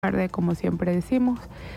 tarde, como siempre decimos,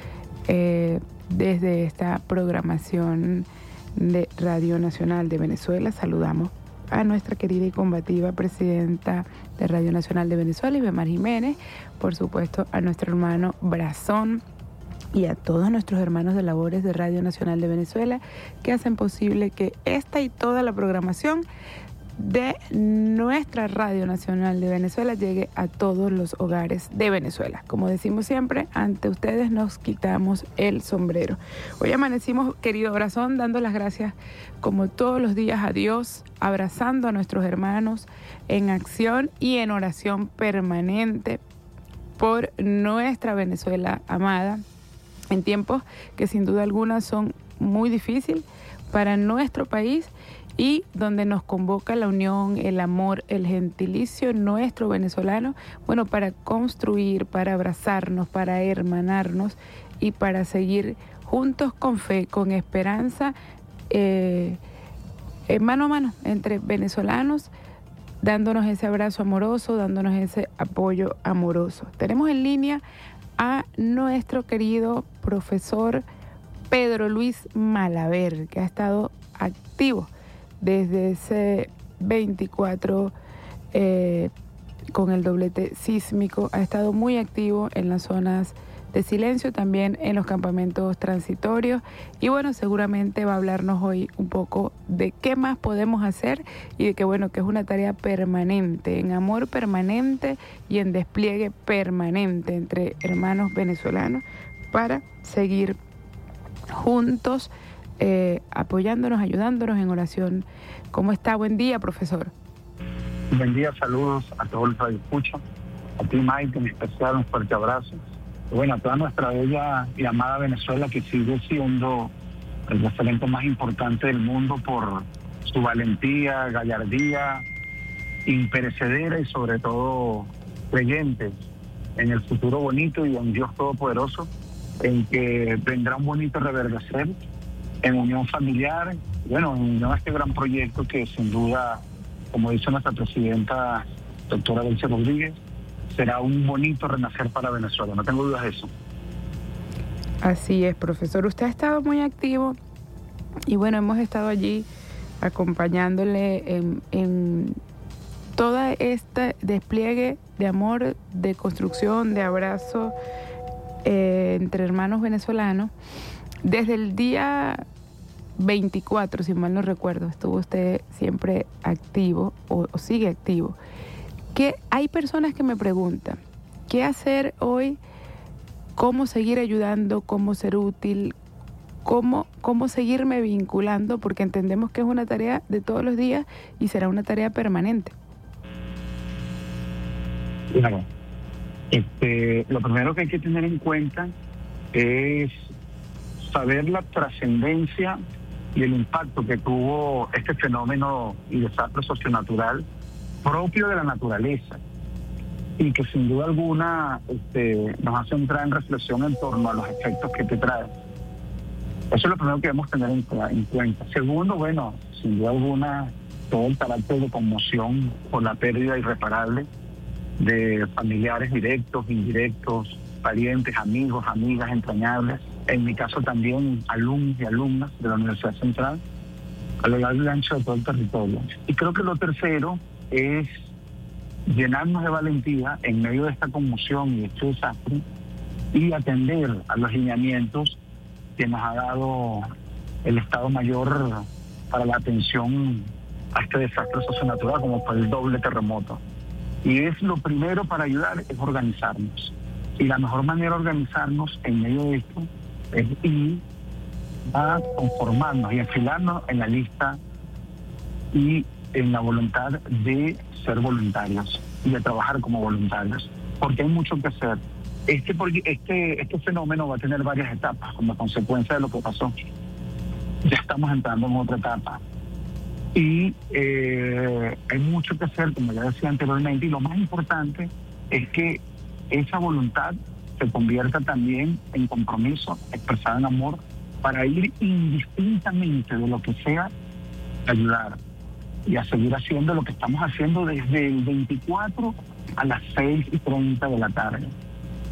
desde esta programación de Radio Nacional de Venezuela, saludamos a nuestra querida y combativa presidenta de Radio Nacional de Venezuela, Ibemar Jiménez, por supuesto a nuestro hermano Brazón y a todos nuestros hermanos de labores de Radio Nacional de Venezuela que hacen posible que esta y toda la programación de nuestra Radio Nacional de Venezuela llegue a todos los hogares de Venezuela. Como decimos siempre, ante ustedes nos quitamos el sombrero. Hoy amanecimos, querido Brazón, dando las gracias como todos los días a Dios, abrazando a nuestros hermanos en acción y en oración permanente por nuestra Venezuela amada, en tiempos que sin duda alguna son muy difíciles para nuestro país y donde nos convoca la unión, el amor, el gentilicio nuestro venezolano, bueno, para construir, para abrazarnos, para hermanarnos y para seguir juntos con fe, con esperanza, mano a mano entre venezolanos, dándonos ese abrazo amoroso, dándonos ese apoyo amoroso. Tenemos en línea a nuestro querido profesor Pedro Luis Malaver, que ha estado activo desde ese 24 con el doblete sísmico, ha estado muy activo en las zonas de silencio, también en los campamentos transitorios, y bueno, seguramente va a hablarnos hoy un poco de qué más podemos hacer y de que bueno, que es una tarea permanente, en amor permanente y en despliegue permanente entre hermanos venezolanos para seguir juntos, apoyándonos, ayudándonos en oración. ¿Cómo está? Buen día, profesor. Buen día, saludos a todos los radioescuchas, a ti, Mike, en especial un fuerte abrazo. Y bueno, a toda nuestra bella y amada Venezuela, que sigue siendo el referente más importante del mundo por su valentía, gallardía, imperecedera y sobre todo creyentes en el futuro bonito y en Dios Todopoderoso, en que vendrá un bonito reverdecer en unión familiar, bueno, en unión a este gran proyecto que sin duda, como dice nuestra presidenta, doctora Delcy Rodríguez, será un bonito renacer para Venezuela, no tengo dudas de eso. Así es, profesor. Usted ha estado muy activo y bueno, hemos estado allí acompañándole en todo este despliegue de amor, de construcción, de abrazo entre hermanos venezolanos. Desde el día 24, si mal no recuerdo, estuvo usted siempre activo o sigue activo. Que hay personas que me preguntan, ¿qué hacer hoy? ¿Cómo seguir ayudando? ¿Cómo ser útil? ¿Cómo seguirme vinculando? Porque entendemos que es una tarea de todos los días y será una tarea permanente. Claro. Lo primero que hay que tener en cuenta es saber la trascendencia y el impacto que tuvo este fenómeno y desastre socionatural propio de la naturaleza y que sin duda alguna nos hace entrar en reflexión en torno a los efectos que te trae. Eso es lo primero que debemos tener en cuenta. Segundo, bueno, sin duda alguna, todo el carácter de conmoción por la pérdida irreparable de familiares directos, indirectos, parientes, amigos, amigas entrañables. En mi caso también alumnos y alumnas de la Universidad Central, a lo largo y ancho de todo el territorio. Y creo que lo tercero es llenarnos de valentía en medio de esta conmoción y este desastre y atender a los lineamientos que nos ha dado el Estado Mayor para la atención a este desastre socionatural, como fue el doble terremoto. Y es lo primero para ayudar, es organizarnos. Y la mejor manera de organizarnos en medio de esto es ir a conformarnos y enfilarnos en la lista y en la voluntad de ser voluntarios y de trabajar como voluntarios, porque hay mucho que hacer. Este fenómeno va a tener varias etapas como consecuencia de lo que pasó. Ya estamos entrando en otra etapa y hay mucho que hacer, como ya decía anteriormente, y lo más importante es que esa voluntad se convierta también en compromiso expresado en amor para ir indistintamente de lo que sea, ayudar y a seguir haciendo lo que estamos haciendo desde el 24 a las 6:30 de la tarde.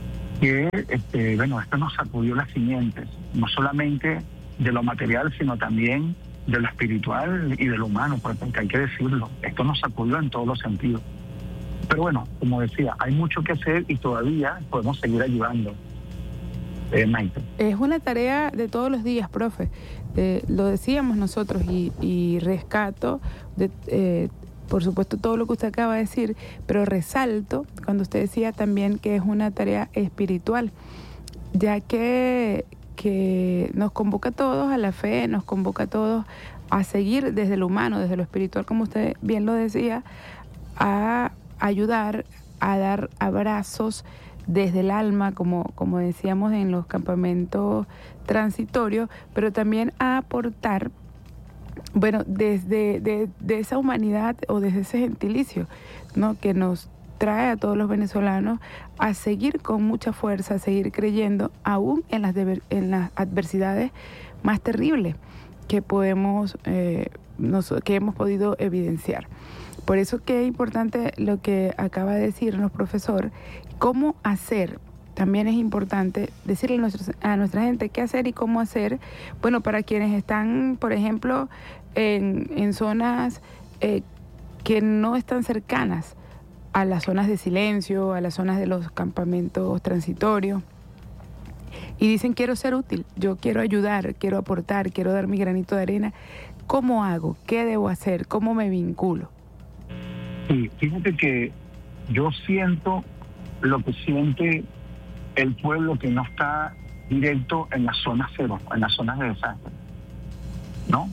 que esto nos sacudió las simientes, no solamente de lo material, sino también de lo espiritual y de lo humano, porque hay que decirlo, esto nos sacudió en todos los sentidos. Pero bueno, como decía, hay mucho que hacer y todavía podemos seguir ayudando. Maite. Es una tarea de todos los días, profe. Lo decíamos nosotros y rescato, por supuesto, todo lo que usted acaba de decir, pero resalto cuando usted decía también que es una tarea espiritual, ya que nos convoca a todos a la fe, nos convoca a todos a seguir desde lo humano, desde lo espiritual, como usted bien lo decía, a ayudar, a dar abrazos desde el alma, como decíamos en los campamentos transitorios, pero también a aportar, bueno, desde de esa humanidad o desde ese gentilicio, ¿no?, que nos trae a todos los venezolanos a seguir con mucha fuerza, a seguir creyendo aún en las adversidades más terribles que que hemos podido evidenciar. Por eso que es importante lo que acaba de decirnos, profesor, cómo hacer. También es importante decirle a nuestra gente qué hacer y cómo hacer. Bueno, para quienes están, por ejemplo, en zonas que no están cercanas a las zonas de silencio, a las zonas de los campamentos transitorios, y dicen: quiero ser útil, yo quiero ayudar, quiero aportar, quiero dar mi granito de arena. ¿Cómo hago? ¿Qué debo hacer? ¿Cómo me vinculo? Sí, fíjate que yo siento lo que siente el pueblo que no está directo en las zonas cero, en las zonas de desastre, ¿no?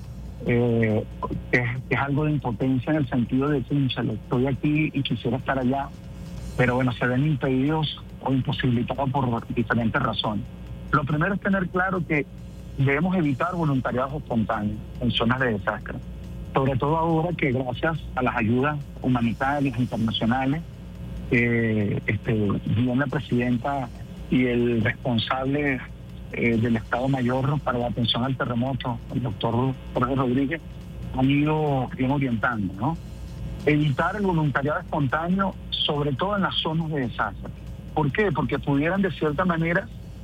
Es algo de impotencia en el sentido de que estoy aquí y quisiera estar allá, pero bueno, se ven impedidos o imposibilitados por diferentes razones. Lo primero es tener claro que debemos evitar voluntariados espontáneos en zonas de desastre, sobre todo ahora que gracias a las ayudas humanitarias internacionales, bien la presidenta y el responsable del Estado Mayor para la atención al terremoto, el doctor Jorge Rodríguez, han ido bien orientando, ¿no? Evitar el voluntariado espontáneo, sobre todo en las zonas de desastre. ¿Por qué? Porque pudieran de cierta manera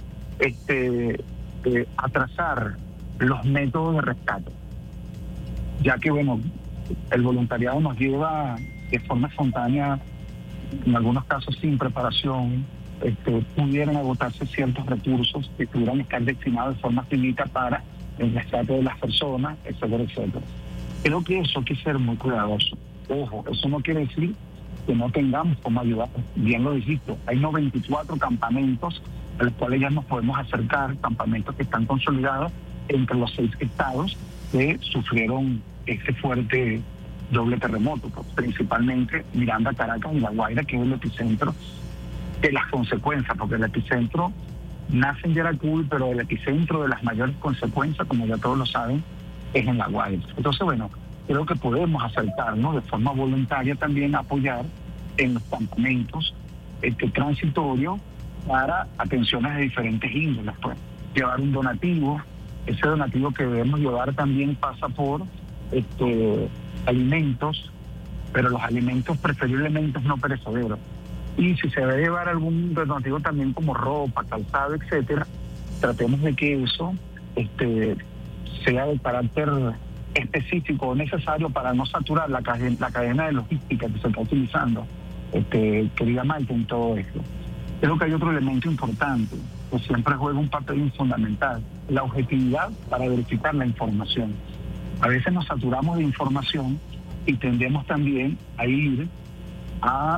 atrasar los métodos de rescate, ya que bueno, el voluntariado nos lleva de forma espontánea, en algunos casos sin preparación, pudieran agotarse ciertos recursos que pudieran estar destinados de forma finita para el rescate de las personas, etcétera, etcétera. Creo que eso hay que ser muy cuidadoso. Ojo, eso no quiere decir que no tengamos cómo ayudar. Bien lo dijiste, hay 94 campamentos a los cuales ya nos podemos acercar, campamentos que están consolidados entre los 6 estados que sufrieron ese fuerte doble terremoto, pues, principalmente Miranda, Caracas y La Guaira, que es el epicentro de las consecuencias, porque el epicentro nace en Yaracuy, pero el epicentro de las mayores consecuencias, como ya todos lo saben, es en La Guaira. Entonces, bueno, creo que podemos acercarnos de forma voluntaria también a apoyar en los campamentos transitorios para atenciones de diferentes índoles, pues llevar un donativo. Ese donativo que debemos llevar también pasa por alimentos, pero los alimentos preferiblemente no perecederos. Y si se debe llevar algún donativo también como ropa, calzado, etcétera, tratemos de que eso sea de carácter específico o necesario para no saturar la cadena de logística que se está utilizando, querida Maite, en todo esto. Creo que hay otro elemento importante que siempre juega un papel fundamental: la objetividad para verificar la información. A veces nos saturamos de información y tendemos también a ir a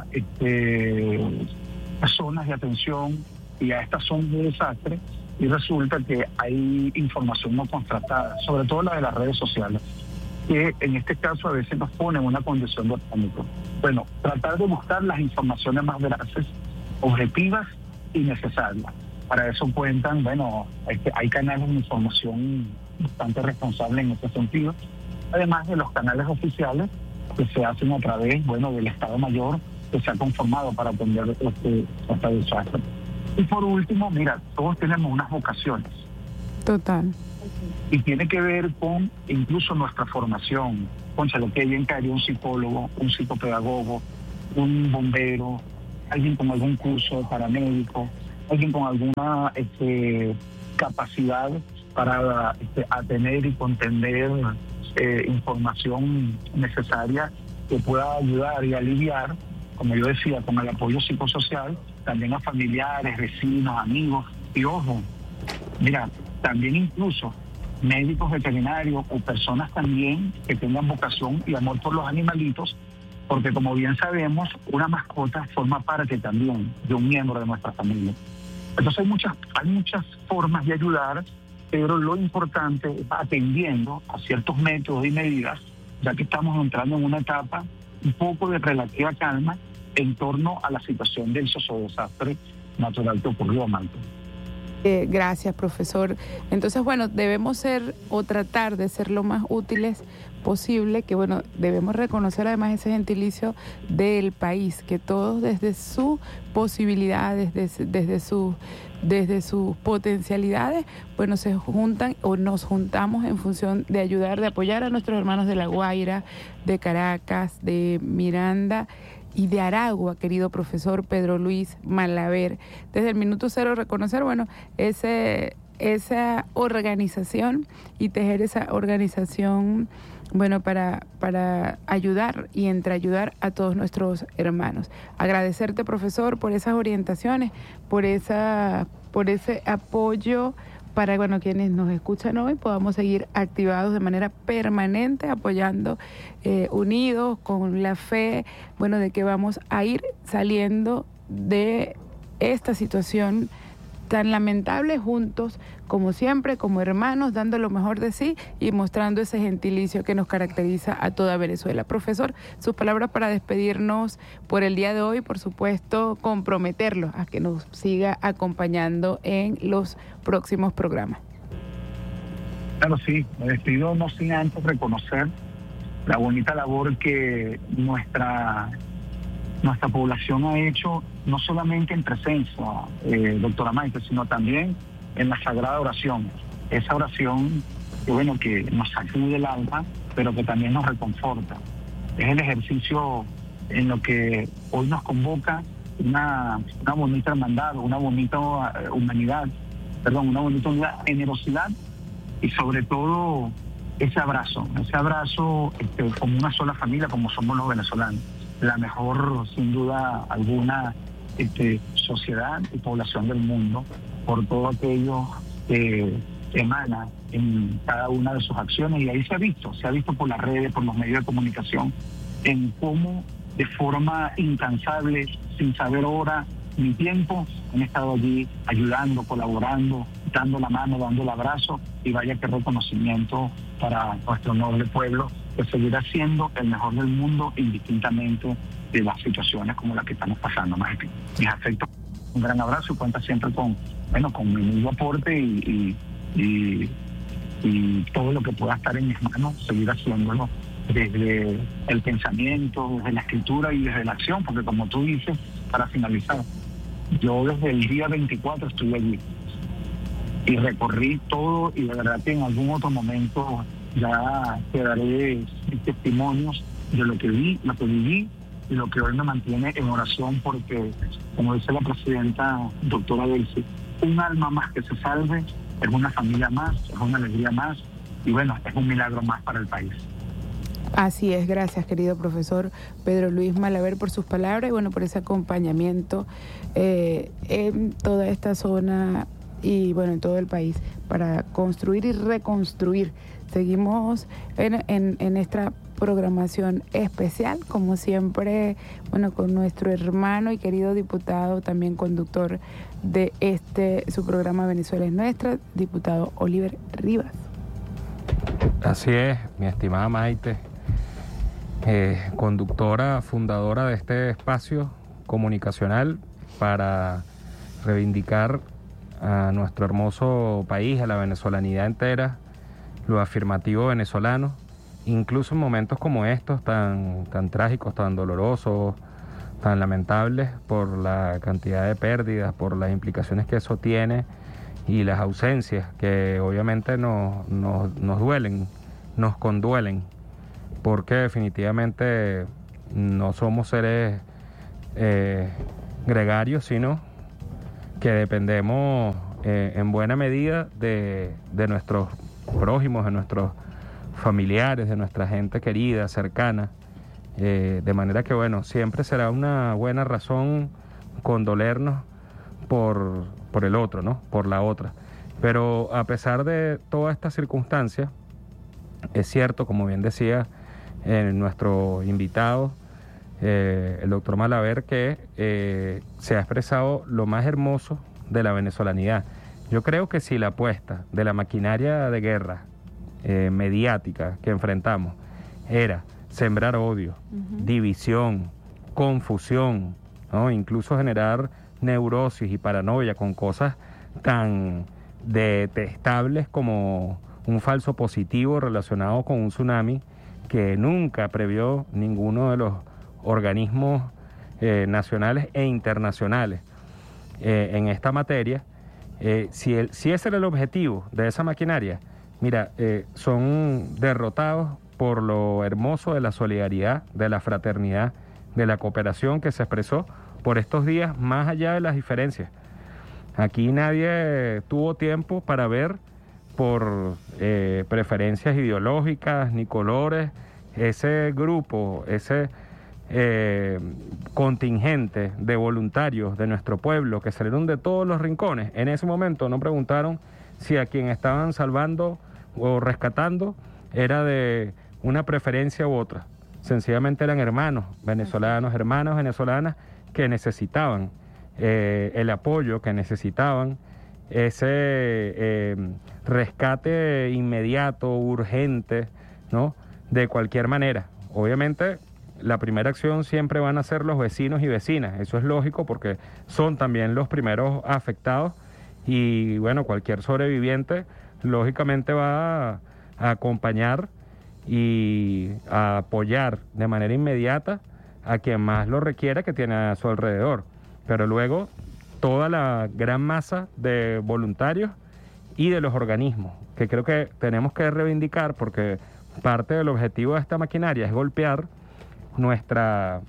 zonas de atención y a estas zonas de desastre, y resulta que hay información no contrastada, sobre todo la de las redes sociales, que en este caso a veces nos pone en una condición de pánico. Bueno, tratar de buscar las informaciones más veraces, objetivas y necesarias. Para eso cuentan, bueno, hay canales de información bastante responsables en ese sentido, además de los canales oficiales que se hacen a través, bueno, del Estado Mayor que se ha conformado para atender este desastre. Y por último, mira, todos tenemos unas vocaciones. Total. Y tiene que ver con incluso nuestra formación. Cónchale, que bien caería un psicólogo, un psicopedagogo, un bombero, alguien con algún curso de paramédico, alguien con alguna capacidad para atender y contender información necesaria que pueda ayudar y aliviar, como yo decía, con el apoyo psicosocial, también a familiares, vecinos, amigos. Y ojo, mira, también incluso médicos veterinarios o personas también que tengan vocación y amor por los animalitos, porque como bien sabemos, una mascota forma parte también de un miembro de nuestra familia. Entonces hay muchas formas de ayudar, pero lo importante es atendiendo a ciertos métodos y medidas, ya que estamos entrando en una etapa un poco de relativa calma en torno a la situación del sosodesastre natural que ocurrió, Malta. Gracias, profesor. Entonces, bueno, debemos ser o tratar de ser lo más útiles posible, que bueno, debemos reconocer además ese gentilicio del país, que todos desde sus posibilidades, desde sus potencialidades, bueno, se juntan o nos juntamos en función de ayudar, de apoyar a nuestros hermanos de La Guaira, de Caracas, de Miranda y de Aragua, querido profesor Pedro Luis Malaver. Desde el minuto cero reconocer, bueno, esa organización y tejer esa organización, bueno, para ayudar y entreayudar a todos nuestros hermanos. Agradecerte, profesor, por esas orientaciones, por ese apoyo para, bueno, quienes nos escuchan hoy podamos seguir activados de manera permanente, apoyando, unidos, con la fe, bueno, de que vamos a ir saliendo de esta situación tan lamentable juntos, como siempre, como hermanos, dando lo mejor de sí y mostrando ese gentilicio que nos caracteriza a toda Venezuela. Profesor, sus palabras para despedirnos por el día de hoy, por supuesto, comprometerlo a que nos siga acompañando en los próximos programas. Claro, sí, me despido no sin antes reconocer la bonita labor que nuestra población ha hecho, no solamente en presencia, doctora Maite, sino también en la sagrada oración. Esa oración que, bueno, que nos sacude el alma, pero que también nos reconforta. Es el ejercicio en lo que hoy nos convoca una bonita hermandad, una bonita humanidad, una bonita unidad, generosidad y sobre todo ese abrazo como una sola familia, como somos los venezolanos. La mejor, sin duda alguna, sociedad y población del mundo, por todo aquello que emana en cada una de sus acciones. Y ahí se ha visto por las redes, por los medios de comunicación, en cómo de forma incansable, sin saber hora ni tiempo, han estado allí ayudando, colaborando, dando la mano, dando el abrazo, y vaya que reconocimiento para nuestro noble pueblo, que seguirá siendo el mejor del mundo indistintamente de las situaciones como la que estamos pasando. Mis afectos, un gran abrazo, y cuenta siempre con mi mismo aporte y todo lo que pueda estar en mis manos, seguir haciéndolo desde el pensamiento, desde la escritura y desde la acción, porque como tú dices, para finalizar, yo desde el día 24 estuve allí y recorrí todo, y de verdad que en algún otro momento ya quedaré testimonios de lo que vi, lo que viví y lo que hoy me mantiene en oración, porque, como dice la presidenta doctora Delcy, un alma más que se salve es una familia más, es una alegría más y bueno, es un milagro más para el país. Así es, gracias querido profesor Pedro Luis Malaver por sus palabras y bueno, por ese acompañamiento en toda esta zona y bueno, en todo el país para construir y reconstruir. Seguimos en esta programación especial, como siempre, bueno, con nuestro hermano y querido diputado, también conductor de su programa Venezuela es Nuestra, diputado Oliver Rivas. Así es, mi estimada Maite, conductora, fundadora de este espacio comunicacional para reivindicar a nuestro hermoso país, a la venezolanidad entera, lo afirmativo venezolano, incluso en momentos como estos tan trágicos, tan dolorosos, tan lamentables por la cantidad de pérdidas, por las implicaciones que eso tiene y las ausencias que obviamente nos duelen, nos conduelen, porque definitivamente no somos seres gregarios, sino que dependemos en buena medida de nuestros prójimos, de nuestros familiares, de nuestra gente querida, cercana, de manera que, bueno, siempre será una buena razón condolernos por el otro, ¿no? Por la otra. Pero a pesar de todas estas circunstancias, es cierto, como bien decía nuestro invitado, el doctor Malaver, que se ha expresado lo más hermoso de la venezolanidad. Yo creo que si la apuesta de la maquinaria de guerra mediática que enfrentamos era sembrar odio, división, confusión, ¿no? Incluso generar neurosis y paranoia con cosas tan detestables como un falso positivo relacionado con un tsunami que nunca previó ninguno de los organismos nacionales e internacionales en esta materia. Si ese era el objetivo de esa maquinaria, mira, son derrotados por lo hermoso de la solidaridad, de la fraternidad, de la cooperación que se expresó por estos días más allá de las diferencias. Aquí nadie tuvo tiempo para ver por preferencias ideológicas ni colores. Ese grupo, ese contingente de voluntarios de nuestro pueblo que salieron de todos los rincones, en ese momento no preguntaron si a quien estaban salvando o rescatando era de una preferencia u otra. Sencillamente eran hermanos venezolanos, hermanas venezolanas que necesitaban el apoyo, que necesitaban ese rescate inmediato, urgente, ¿no? De cualquier manera. Obviamente, la primera acción siempre van a ser los vecinos y vecinas. Eso es lógico porque son también los primeros afectados y, bueno, cualquier sobreviviente lógicamente va a acompañar y a apoyar de manera inmediata a quien más lo requiera, que tiene a su alrededor. Pero luego toda la gran masa de voluntarios y de los organismos, que creo que tenemos que reivindicar porque parte del objetivo de esta maquinaria es golpear nuestra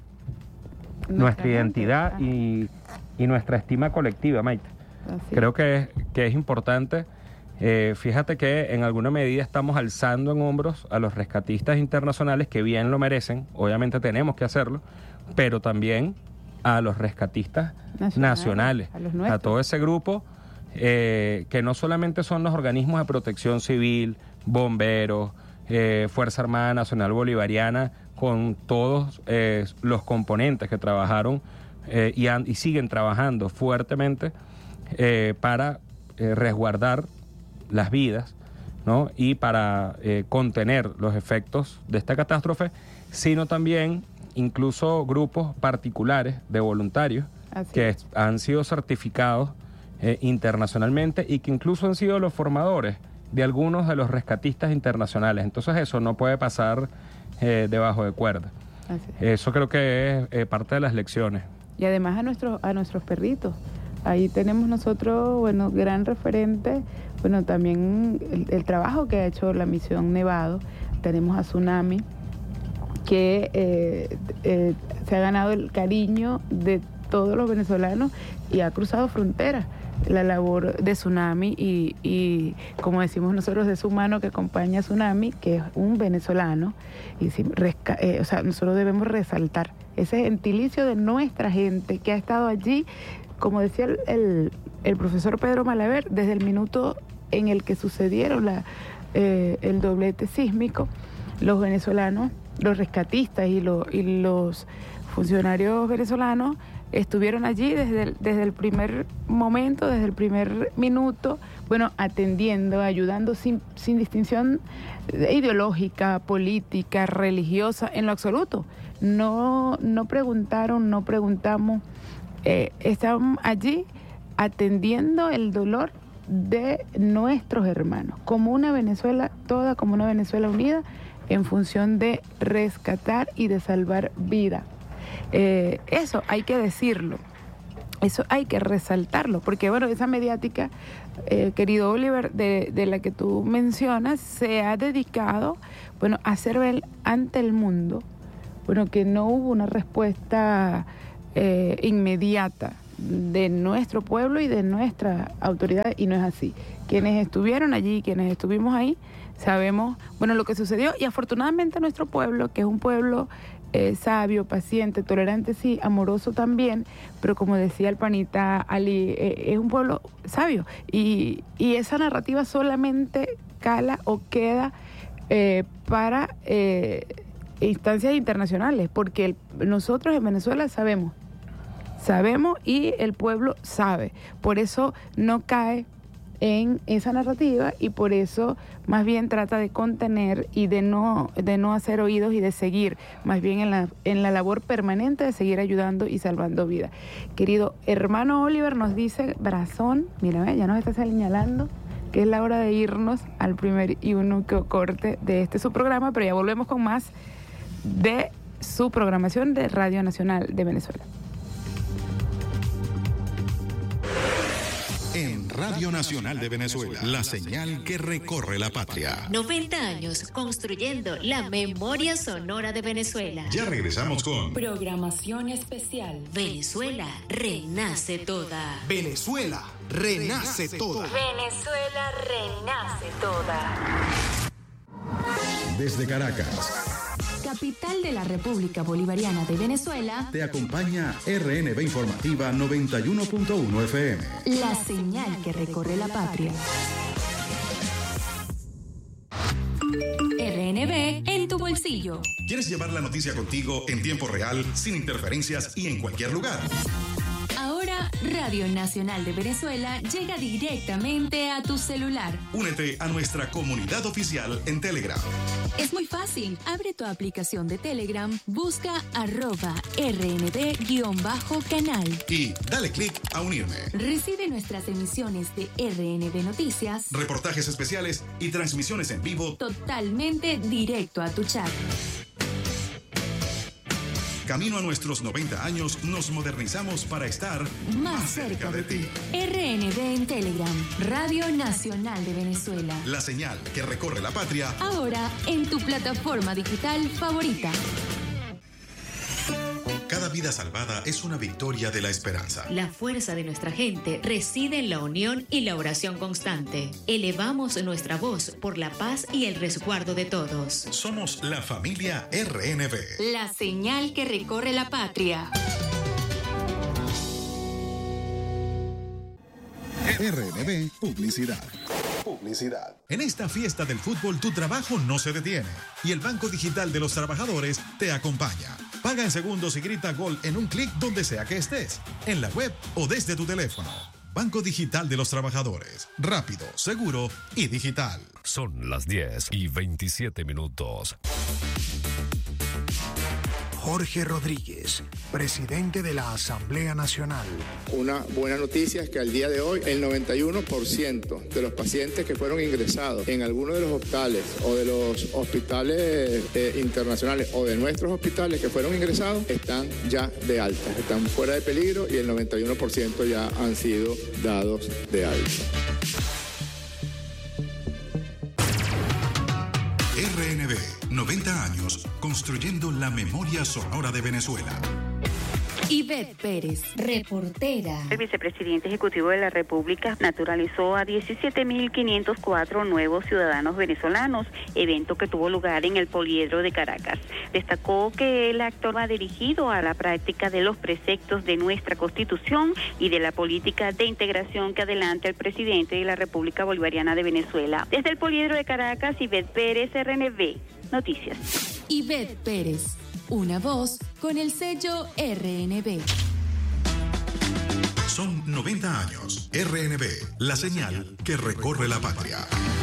identidad y nuestra estima colectiva, Maite. Así. Creo que es importante. Fíjate que en alguna medida estamos alzando en hombros a los rescatistas internacionales que bien lo merecen, obviamente tenemos que hacerlo, pero también a los rescatistas nacionales, a todo ese grupo que no solamente son los organismos de protección civil, bomberos, Fuerza Armada Nacional Bolivariana, con todos los componentes que trabajaron y siguen trabajando fuertemente para resguardar las vidas, ¿no? Y para contener los efectos de esta catástrofe, sino también incluso grupos particulares de voluntarios que han sido certificados internacionalmente y que incluso han sido los formadores de algunos de los rescatistas internacionales. Entonces eso no puede pasar debajo de cuerda. Eso creo que es parte de las lecciones. Y además a nuestros perritos. Ahí tenemos nosotros, bueno, gran referente, bueno, también el trabajo que ha hecho la misión Nevado. Tenemos a Tsunami, que se ha ganado el cariño de todos los venezolanos y ha cruzado fronteras. La labor de Tsunami y como decimos nosotros, de su mano que acompaña a Tsunami, que es un venezolano, y o sea, nosotros debemos resaltar ese gentilicio de nuestra gente que ha estado allí, como decía el profesor Pedro Malaver, desde el minuto en el que sucedieron el doblete sísmico. Los venezolanos, los rescatistas y los funcionarios venezolanos estuvieron allí desde el primer momento, desde el primer minuto, bueno, atendiendo, ayudando sin distinción ideológica, política, religiosa, en lo absoluto. No preguntaron, no preguntamos, estaban allí atendiendo el dolor de nuestros hermanos, como una Venezuela toda, como una Venezuela unida, en función de rescatar y de salvar vida. Eso hay que decirlo, eso hay que resaltarlo, porque bueno, esa mediática, querido Oliver, de la que tú mencionas, se ha dedicado, bueno, a hacer ver ante el mundo, bueno, que no hubo una respuesta inmediata de nuestro pueblo y de nuestra autoridad, y no es así. Quienes estuvieron allí, quienes estuvimos ahí, sabemos, bueno, lo que sucedió, y afortunadamente nuestro pueblo, que es un pueblo sabio, paciente, tolerante, sí, amoroso también, pero como decía el panita Ali, es un pueblo sabio, y esa narrativa solamente cala o queda para instancias internacionales, porque nosotros en Venezuela sabemos y el pueblo sabe, por eso no cae en esa narrativa, y por eso más bien trata de contener y de no hacer oídos, y de seguir más bien en la labor permanente de seguir ayudando y salvando vidas. Querido hermano Oliver, nos dice Brazón, mira, ya nos está señalando que es la hora de irnos al primer y único corte de su programa, pero ya volvemos con más de su programación de Radio Nacional de Venezuela. En Radio Nacional de Venezuela, la señal que recorre la patria. 90 años construyendo la memoria sonora de Venezuela. Ya regresamos con programación especial. Venezuela renace toda. Venezuela renace toda. Venezuela renace toda. Desde Caracas, capital de la República Bolivariana de Venezuela, te acompaña RNB Informativa 91.1 FM. La señal que recorre la patria. RNB en tu bolsillo. ¿Quieres llevar la noticia contigo en tiempo real, sin interferencias y en cualquier lugar? Ahora, Radio Nacional de Venezuela llega directamente a tu celular. Únete a nuestra comunidad oficial en Telegram. Es muy fácil. Abre tu aplicación de Telegram, busca @RNB_canal. Y dale clic a unirme. Recibe nuestras emisiones de RNB Noticias, reportajes especiales y transmisiones en vivo totalmente directo a tu chat. Camino a nuestros 90 años, nos modernizamos para estar más cerca de ti. RNB en Telegram, Radio Nacional de Venezuela. La señal que recorre la patria. Ahora en tu plataforma digital favorita. Cada vida salvada es una victoria de la esperanza. La fuerza de nuestra gente reside en la unión y la oración constante. Elevamos nuestra voz por la paz y el resguardo de todos. Somos la familia RNB. La señal que recorre la patria. RNB Publicidad. En esta fiesta del fútbol, tu trabajo no se detiene y el Banco Digital de los Trabajadores te acompaña. Paga en segundos y grita gol en un clic donde sea que estés, en la web o desde tu teléfono. Banco Digital de los Trabajadores. Rápido, seguro y digital. Son las 10:27. Jorge Rodríguez, presidente de la Asamblea Nacional. Una buena noticia es que al día de hoy el 91% de los pacientes que fueron ingresados en alguno de los hospitales o de los hospitales internacionales o de nuestros hospitales que fueron ingresados están ya de alta, están fuera de peligro y el 91% ya han sido dados de alta. RNB, 90 años construyendo la memoria sonora de Venezuela. Ivette Pérez, reportera. El vicepresidente ejecutivo de la República naturalizó a 17.504 nuevos ciudadanos venezolanos, evento que tuvo lugar en el Poliedro de Caracas. Destacó que el acto va dirigido a la práctica de los preceptos de nuestra Constitución y de la política de integración que adelanta el presidente de la República Bolivariana de Venezuela. Desde el Poliedro de Caracas, Ivette Pérez, RNB Noticias. Ivette Pérez, una voz con el sello RNB. Son 90 años. RNB, la señal que recorre la patria.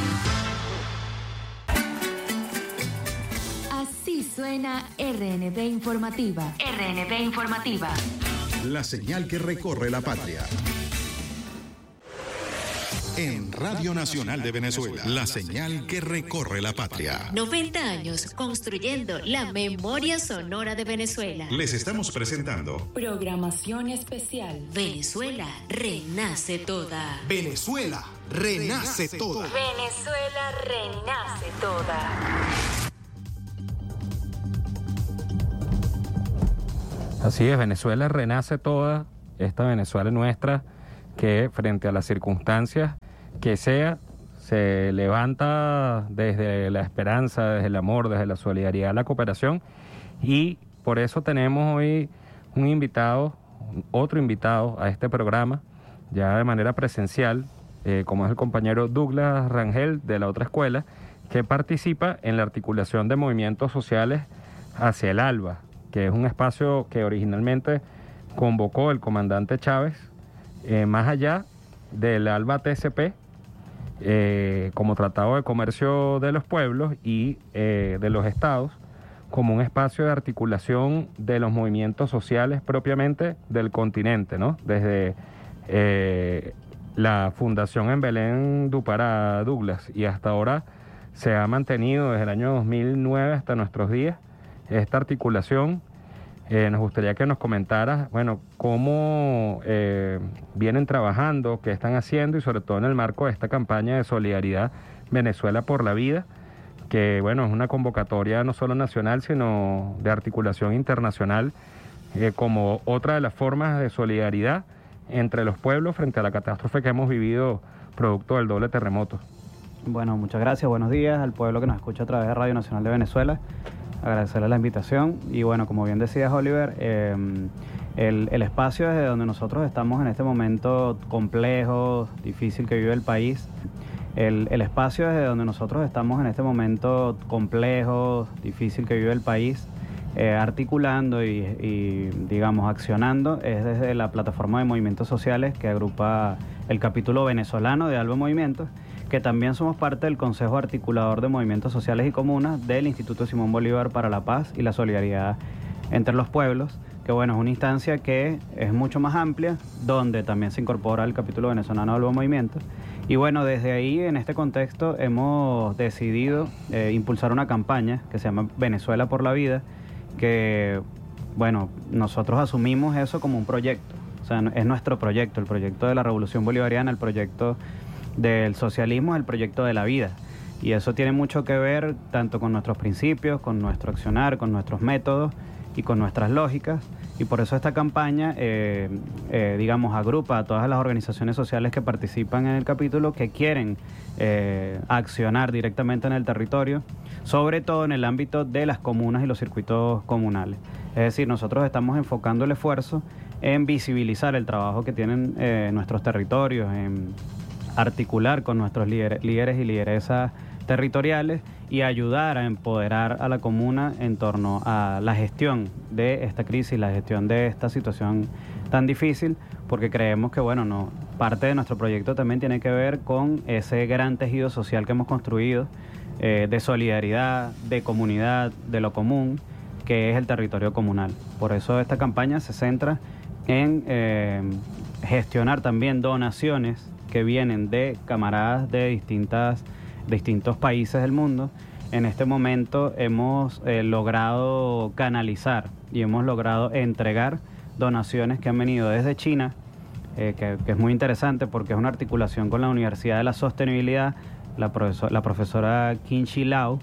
Así suena RNB Informativa. RNB Informativa. La señal que recorre la patria. En Radio Nacional de Venezuela, la señal que recorre la patria. 90 años construyendo la memoria sonora de Venezuela. Les estamos presentando programación especial. Venezuela renace toda. Venezuela renace toda. Venezuela renace toda. Así es, Venezuela renace toda esta Venezuela nuestra, que frente a las circunstancias que sea, se levanta desde la esperanza, desde el amor, desde la solidaridad, la cooperación, y por eso tenemos hoy otro invitado a este programa, ya de manera presencial, como es el compañero Douglas Rangel de la otra escuela, que participa en la articulación de movimientos sociales hacia el ALBA, que es un espacio que originalmente convocó el comandante Chávez, más allá del ALBA TCP, como Tratado de Comercio de los Pueblos y de los Estados, como un espacio de articulación de los movimientos sociales propiamente del continente, ¿no? Desde la fundación en Belén do Pará, Douglas, y hasta ahora se ha mantenido desde el año 2009 hasta nuestros días esta articulación. Nos gustaría que nos comentaras, bueno, cómo vienen trabajando, qué están haciendo, y sobre todo en el marco de esta campaña de solidaridad Venezuela por la Vida, que bueno, es una convocatoria no solo nacional, sino de articulación internacional, como otra de las formas de solidaridad entre los pueblos frente a la catástrofe que hemos vivido producto del doble terremoto. Bueno, muchas gracias, buenos días al pueblo que nos escucha a través de Radio Nacional de Venezuela. Agradecerle la invitación y bueno, como bien decías, Oliver, el espacio desde donde nosotros estamos en este momento complejo, difícil que vive el país, el espacio desde donde nosotros estamos en este momento complejo, difícil que vive el país, articulando y digamos accionando, es desde la plataforma de movimientos sociales que agrupa el capítulo venezolano de ALBA Movimientos, que también somos parte del Consejo Articulador de Movimientos Sociales y Comunas del Instituto Simón Bolívar para la Paz y la Solidaridad entre los Pueblos, que bueno, es una instancia que es mucho más amplia, donde también se incorpora el capítulo venezolano de ALBA Movimientos. Y bueno, desde ahí, en este contexto, hemos decidido impulsar una campaña que se llama Venezuela por la Vida, que bueno, nosotros asumimos eso como un proyecto, o sea, es nuestro proyecto, el proyecto de la Revolución Bolivariana, el proyecto del socialismo, el proyecto de la vida. Y eso tiene mucho que ver tanto con nuestros principios, con nuestro accionar, con nuestros métodos y con nuestras lógicas. Y por eso esta campaña, digamos, agrupa a todas las organizaciones sociales que participan en el capítulo, que quieren accionar directamente en el territorio, sobre todo en el ámbito de las comunas y los circuitos comunales. Es decir, nosotros estamos enfocando el esfuerzo en visibilizar el trabajo que tienen nuestros territorios, en articular con nuestros líderes y lideresas territoriales y ayudar a empoderar a la comuna en torno a la gestión de esta crisis, la gestión de esta situación tan difícil, porque creemos que bueno, no, parte de nuestro proyecto también tiene que ver con ese gran tejido social que hemos construido, de solidaridad, de comunidad, de lo común, que es el territorio comunal. Por eso esta campaña se centra en gestionar también donaciones que vienen de camaradas de distintos países del mundo. En este momento hemos logrado canalizar y hemos logrado entregar donaciones que han venido desde China, que es muy interesante porque es una articulación con la Universidad de la Sostenibilidad, la profesora Qin-Shi Lau.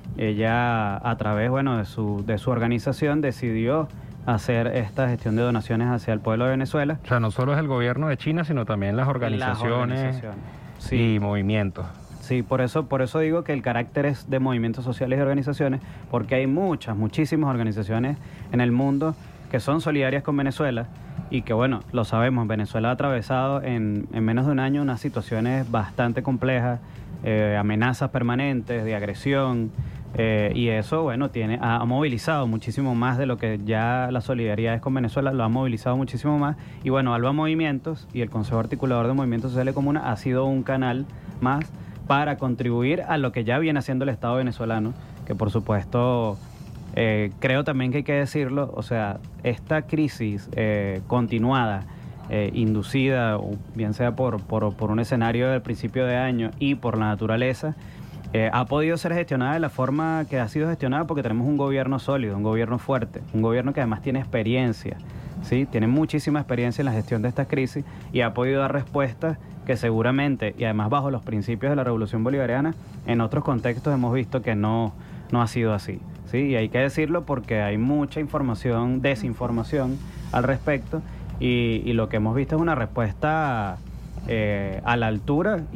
Ella, a través bueno, de su organización, decidió hacer esta gestión de donaciones hacia el pueblo de Venezuela. O sea, no solo es el gobierno de China, sino también las organizaciones. Sí. Y movimientos. Sí, por eso digo que el carácter es de movimientos sociales y organizaciones, porque hay muchísimas organizaciones en el mundo que son solidarias con Venezuela y que, bueno, lo sabemos, Venezuela ha atravesado en menos de un año unas situaciones bastante complejas, amenazas permanentes de agresión, y eso, bueno, ha movilizado muchísimo más de lo que ya la solidaridad es con Venezuela, lo ha movilizado muchísimo más. Y bueno, ALBA Movimientos y el Consejo Articulador de Movimientos Sociales y Comunas ha sido un canal más para contribuir a lo que ya viene haciendo el Estado venezolano, que por supuesto, creo también que hay que decirlo, o sea, esta crisis continuada, inducida, bien sea por un escenario del principio de año y por la naturaleza, ha podido ser gestionada de la forma que ha sido gestionada porque tenemos un gobierno sólido, un gobierno fuerte, un gobierno que además tiene experiencia, ¿sí? Tiene muchísima experiencia en la gestión de estas crisis y ha podido dar respuestas que seguramente, y además bajo los principios de la Revolución Bolivariana, en otros contextos hemos visto que no ha sido así, ¿sí? Y hay que decirlo porque hay mucha desinformación al respecto, y lo que hemos visto es una respuesta a la altura